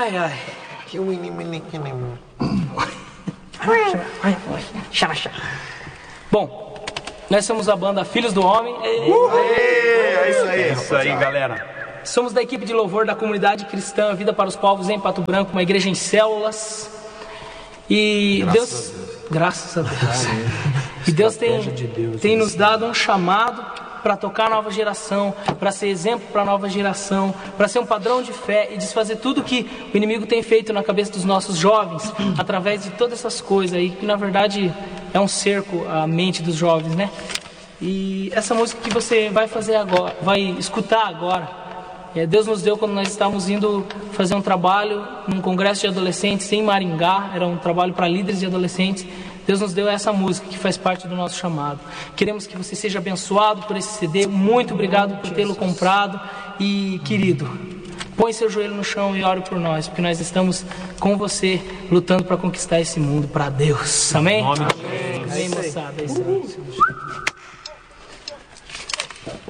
Ai, ai. Bom, nós somos a banda Filhos do Homem. É isso aí, galera. Somos da equipe de louvor da comunidade cristã Vida para os Povos em Pato Branco, uma igreja em células. E graças a Deus. E Deus tem nos dado um chamado para tocar a nova geração, para ser exemplo para a nova geração, para ser um padrão de fé e desfazer tudo que o inimigo tem feito na cabeça dos nossos jovens, através de todas essas coisas aí, que na verdade é um cerco à mente dos jovens, né? E essa música que você vai fazer agora, vai escutar agora, Deus nos deu quando nós estávamos indo fazer um trabalho num congresso de adolescentes em Maringá, era um trabalho para líderes de adolescentes. Deus nos deu essa música que faz parte do nosso chamado. Queremos que você seja abençoado por esse CD. Muito obrigado por tê-lo comprado. E, querido, põe seu joelho no chão e ore por nós, porque nós estamos com você lutando para conquistar esse mundo para Deus. Amém? Amém, moçada. É isso aí.